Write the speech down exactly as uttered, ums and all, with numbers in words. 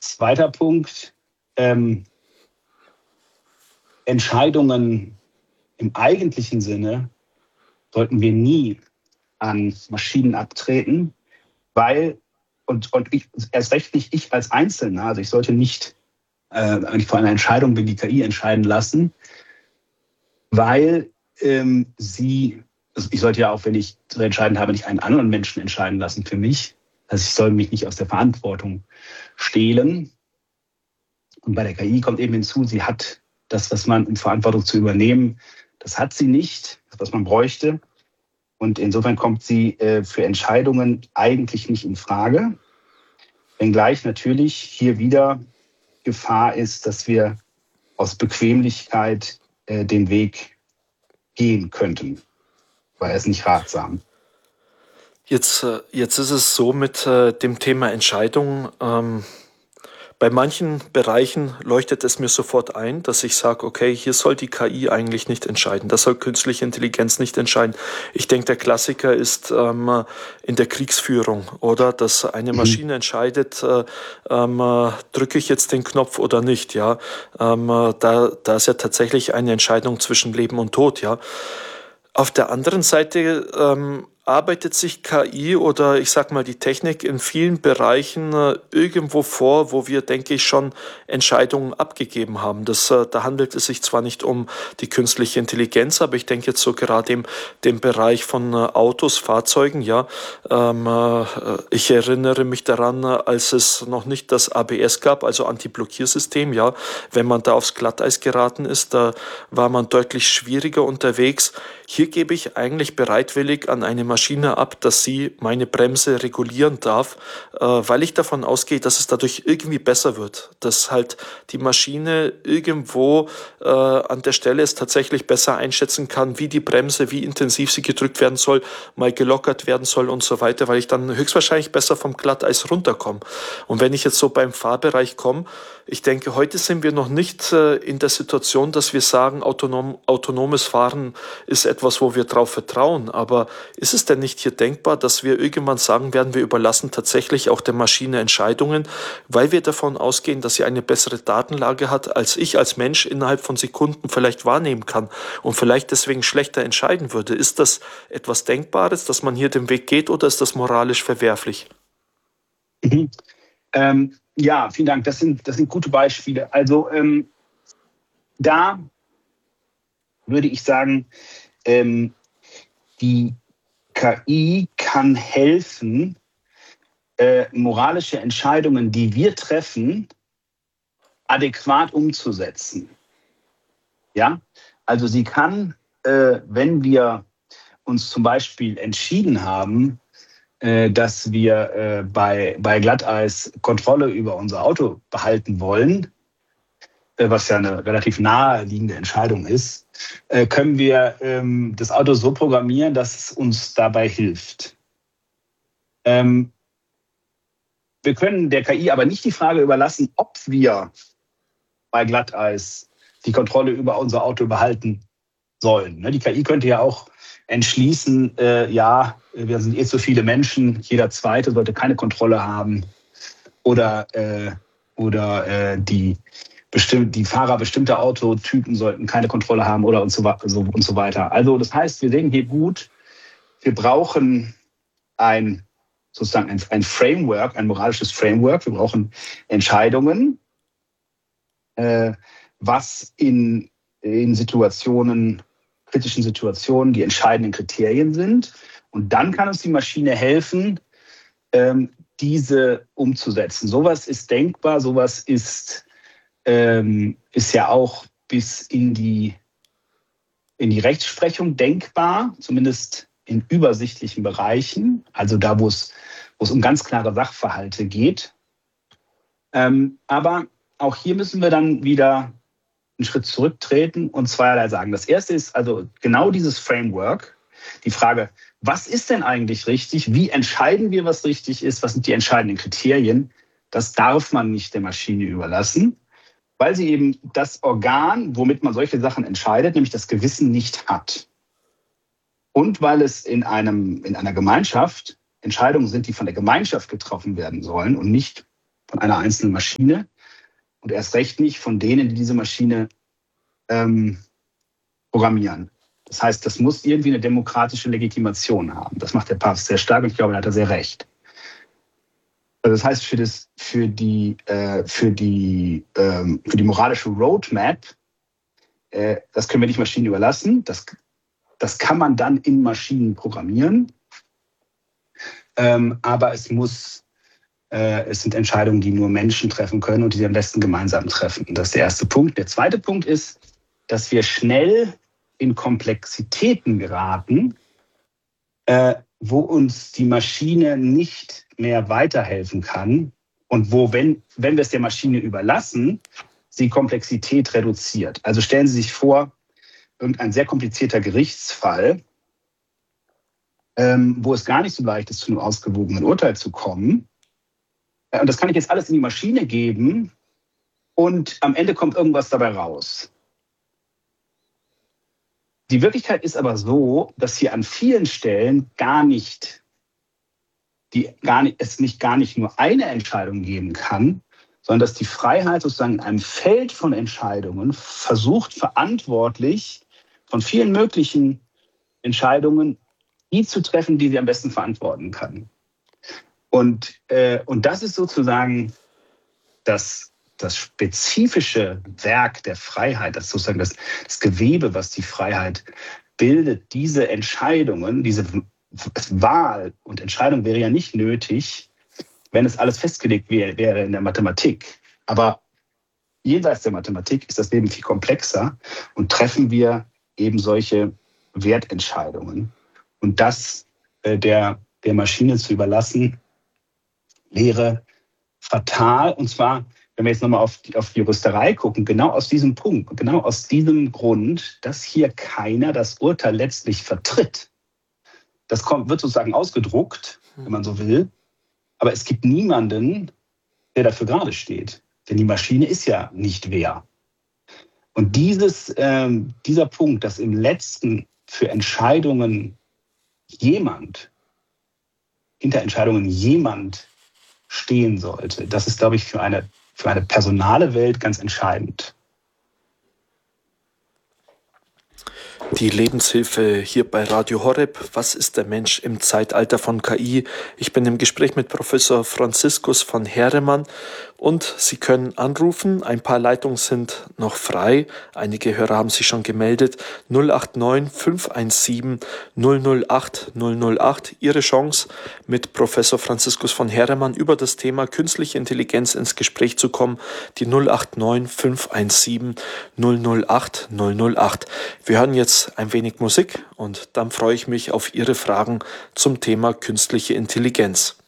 Zweiter Punkt, ähm, Entscheidungen im eigentlichen Sinne sollten wir nie an Maschinen abtreten, weil, und, und ich, erst recht nicht ich als Einzelner, also ich sollte nicht äh, eigentlich vor einer Entscheidung die K I entscheiden lassen, weil ähm, sie, also ich sollte ja auch, wenn ich zu entscheiden habe, nicht einen anderen Menschen entscheiden lassen für mich. Also ich soll mich nicht aus der Verantwortung stehlen. Und bei der K I kommt eben hinzu, sie hat das, was man, um Verantwortung zu übernehmen, das hat sie nicht, das, was man bräuchte. Und insofern kommt sie äh, für Entscheidungen eigentlich nicht in Frage. Wenngleich natürlich hier wieder Gefahr ist, dass wir aus Bequemlichkeit äh, den Weg gehen könnten. War es nicht ratsam. Jetzt, äh, jetzt ist es so mit äh, dem Thema Entscheidungen. Ähm Bei manchen Bereichen leuchtet es mir sofort ein, dass ich sage, okay, hier soll die K I eigentlich nicht entscheiden. Das soll künstliche Intelligenz nicht entscheiden. Ich denke, der Klassiker ist ähm, in der Kriegsführung, oder? Dass eine Maschine entscheidet, äh, ähm, drücke ich jetzt den Knopf oder nicht, ja? Ähm, da, da ist ja tatsächlich eine Entscheidung zwischen Leben und Tod, ja? Auf der anderen Seite ähm, arbeitet sich K I oder ich sag mal die Technik in vielen Bereichen äh, irgendwo vor, wo wir, denke ich, schon Entscheidungen abgegeben haben. Das, äh, da handelt es sich zwar nicht um die künstliche Intelligenz, aber ich denke jetzt so gerade im dem Bereich von äh, Autos, Fahrzeugen, ja. Ähm, äh, ich erinnere mich daran, äh, als es noch nicht das A B S gab, also Anti-Blockiersystem, ja. Wenn man da aufs Glatteis geraten ist, da war man deutlich schwieriger unterwegs. Hier gebe ich eigentlich bereitwillig an eine Maschine ab, dass sie meine Bremse regulieren darf, äh, weil ich davon ausgehe, dass es dadurch irgendwie besser wird. Dass halt die Maschine irgendwo äh, an der Stelle es tatsächlich besser einschätzen kann, wie die Bremse, wie intensiv sie gedrückt werden soll, mal gelockert werden soll und so weiter, weil ich dann höchstwahrscheinlich besser vom Glatteis runterkomme. Und wenn ich jetzt so beim Fahrbereich komme, ich denke, heute sind wir noch nicht äh, in der Situation, dass wir sagen, autonom, autonomes Fahren ist etwas, wo wir drauf vertrauen. Aber ist es denn nicht hier denkbar, dass wir irgendwann sagen werden, wir überlassen tatsächlich auch der Maschine Entscheidungen, weil wir davon ausgehen, dass sie eine bessere Datenlage hat, als ich als Mensch innerhalb von Sekunden vielleicht wahrnehmen kann und vielleicht deswegen schlechter entscheiden würde? Ist das etwas Denkbares, dass man hier den Weg geht, oder ist das moralisch verwerflich? Mhm. Ähm, ja, vielen Dank. Das sind, das sind gute Beispiele. Also ähm, da würde ich sagen, ähm, die K I kann helfen, äh, moralische Entscheidungen, die wir treffen, adäquat umzusetzen. Ja, also sie kann, äh, wenn wir uns zum Beispiel entschieden haben, äh, dass wir äh, bei, bei Glatteis Kontrolle über unser Auto behalten wollen, äh, was ja eine relativ naheliegende Entscheidung ist, äh, können wir ähm, das Auto so programmieren, dass es uns dabei hilft. Ähm, wir können der K I aber nicht die Frage überlassen, ob wir bei Glatteis die Kontrolle über unser Auto behalten sollen. Ne? Die K I könnte ja auch entschließen, äh, ja, wir sind eh zu viele Menschen, jeder Zweite sollte keine Kontrolle haben. Oder, äh, oder äh, die, bestimm- die Fahrer bestimmter Autotypen sollten keine Kontrolle haben oder und so, so, und so weiter. Also das heißt, wir sehen hier gut, wir brauchen ein, sozusagen ein, ein Framework, ein moralisches Framework. Wir brauchen Entscheidungen, äh, was in, in Situationen, kritischen Situationen die entscheidenden Kriterien sind. Und dann kann uns die Maschine helfen, ähm, diese umzusetzen. Sowas ist denkbar, sowas ist, ähm, ist ja auch bis in die, in die Rechtsprechung denkbar, zumindest in übersichtlichen Bereichen, also da, wo es, wo es um ganz klare Sachverhalte geht. Ähm, aber auch hier müssen wir dann wieder einen Schritt zurücktreten und zweierlei sagen. Das erste ist also genau dieses Framework, die Frage, was ist denn eigentlich richtig? Wie entscheiden wir, was richtig ist? Was sind die entscheidenden Kriterien? Das darf man nicht der Maschine überlassen, weil sie eben das Organ, womit man solche Sachen entscheidet, nämlich das Gewissen, nicht hat. Und weil es in, einem, in einer Gemeinschaft Entscheidungen sind, die von der Gemeinschaft getroffen werden sollen und nicht von einer einzelnen Maschine und erst recht nicht von denen, die diese Maschine ähm, programmieren. Das heißt, das muss irgendwie eine demokratische Legitimation haben. Das macht der Papst sehr stark und ich glaube, da hat er sehr recht. Also das heißt, für, das, für, die, äh, für, die, ähm, für die moralische Roadmap, äh, das können wir nicht Maschinen überlassen. Das, das kann man dann in Maschinen programmieren. Ähm, aber es muss, äh, es sind Entscheidungen, die nur Menschen treffen können und die sie am besten gemeinsam treffen. Das ist der erste Punkt. Der zweite Punkt ist, dass wir schnell in Komplexitäten geraten, äh, wo uns die Maschine nicht mehr weiterhelfen kann und wo, wenn, wenn wir es der Maschine überlassen, sie Komplexität reduziert. Also stellen Sie sich vor, irgendein sehr komplizierter Gerichtsfall, ähm, wo es gar nicht so leicht ist, zu einem ausgewogenen Urteil zu kommen. Äh, und das kann ich jetzt alles in die Maschine geben und am Ende kommt irgendwas dabei raus. Die Wirklichkeit ist aber so, dass hier an vielen Stellen gar nicht, die, gar nicht, es nicht gar nicht nur eine Entscheidung geben kann, sondern dass die Freiheit sozusagen in einem Feld von Entscheidungen versucht, verantwortlich von vielen möglichen Entscheidungen die zu treffen, die sie am besten verantworten kann. Und, äh, und das ist sozusagen das, das spezifische Werk der Freiheit, das sozusagen das, das Gewebe, was die Freiheit bildet. Diese Entscheidungen, diese Wahl und Entscheidung wäre ja nicht nötig, wenn es alles festgelegt wäre, wäre in der Mathematik. Aber jenseits der Mathematik ist das Leben viel komplexer und treffen wir eben solche Wertentscheidungen. Und das äh, der, der Maschine zu überlassen, wäre fatal. Und zwar, wenn wir jetzt nochmal auf die, auf die Juristerei gucken, genau aus diesem Punkt, genau aus diesem Grund, dass hier keiner das Urteil letztlich vertritt. Das kommt, wird sozusagen ausgedruckt, wenn man so will. Aber es gibt niemanden, der dafür gerade steht. Denn die Maschine ist ja nicht wer. Und dieses, ähm, dieser Punkt, dass im Letzten für Entscheidungen jemand, hinter Entscheidungen jemand stehen sollte, das ist, glaube ich, für eine, für eine personale Welt ganz entscheidend. Die Lebenshilfe hier bei Radio Horeb. Was ist der Mensch im Zeitalter von K I? Ich bin im Gespräch mit Professor Franziskus von Heeremann und Sie können anrufen. Ein paar Leitungen sind noch frei. Einige Hörer haben sich schon gemeldet. null acht neun fünf eins sieben null null acht null null acht. Ihre Chance, mit Professor Franziskus von Heeremann über das Thema künstliche Intelligenz ins Gespräch zu kommen. Die null acht neun fünf eins sieben null null acht null null acht. Wir hören jetzt ein wenig Musik und dann freue ich mich auf Ihre Fragen zum Thema künstliche Intelligenz.